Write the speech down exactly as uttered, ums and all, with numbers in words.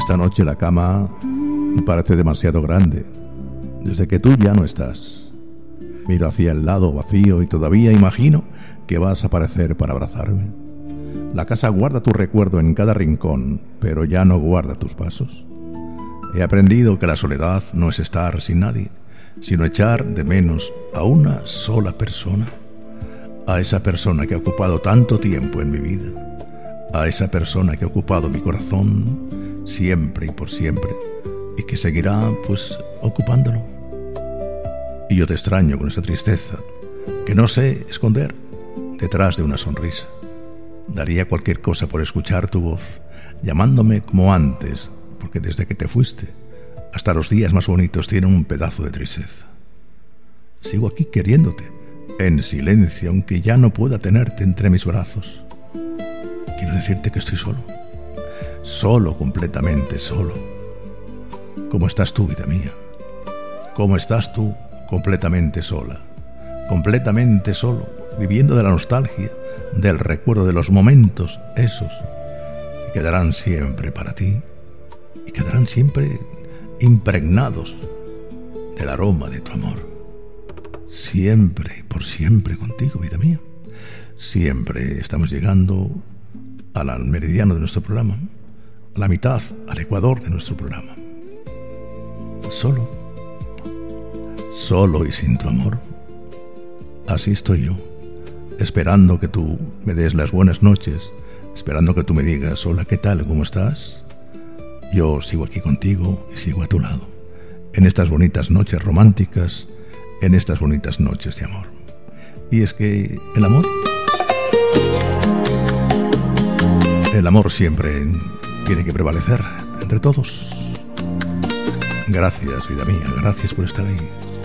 Esta noche la cama me parece demasiado grande. Desde que tú ya no estás, miro hacia el lado vacío y todavía imagino que vas a aparecer para abrazarme. La casa guarda tu recuerdo en cada rincón, pero ya no guarda tus pasos. He aprendido que la soledad no es estar sin nadie, sino echar de menos a una sola persona. A esa persona que ha ocupado tanto tiempo en mi vida. A esa persona que ha ocupado mi corazón siempre y por siempre, y que seguirá, pues, ocupándolo. Y yo te extraño con esa tristeza que no sé esconder detrás de una sonrisa. Daría cualquier cosa por escuchar tu voz, llamándome como antes, porque desde que te fuiste, hasta los días más bonitos tienen un pedazo de tristeza. Sigo aquí queriéndote, en silencio, aunque ya no pueda tenerte entre mis brazos. Quiero decirte que estoy solo, solo, completamente solo. ¿Cómo estás tú, vida mía? ¿Cómo estás tú, completamente sola? Completamente solo, viviendo de la nostalgia, del recuerdo de los momentos esos que quedarán siempre para ti y quedarán siempre impregnados del aroma de tu amor. Siempre, por siempre contigo, vida mía. Siempre estamos llegando al meridiano de nuestro programa, a la mitad, al ecuador de nuestro programa. Solo, solo y sin tu amor. Así estoy yo, esperando que tú me des las buenas noches, esperando que tú me digas, hola, ¿qué tal? ¿Cómo estás? Yo sigo aquí contigo y sigo a tu lado, en estas bonitas noches románticas, en estas bonitas noches de amor. Y es que el amor, el amor siempre tiene que prevalecer entre todos. Gracias, vida mía, gracias por estar ahí.